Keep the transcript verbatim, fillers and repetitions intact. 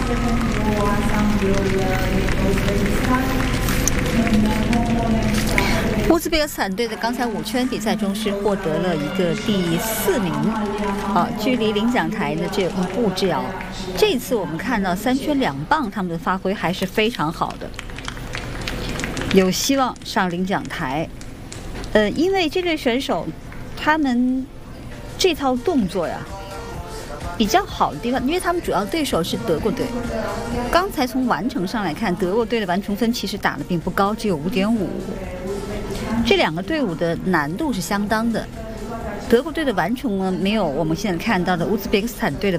乌兹别克斯坦队的刚才五圈比赛中是获得了一个第四名，啊，距离领奖台呢只有一步之遥。这次我们看到三圈两棒他们的发挥还是非常好的，有希望上领奖台。呃，因为这对选手他们这套动作呀比较好的地方，因为他们主要对手是德国队。刚才从完成上来看，德国队的完成分其实打得并不高，只有五点五。这两个队伍的难度是相当的。德国队的完成呢，没有我们现在看到的乌兹别克斯坦队的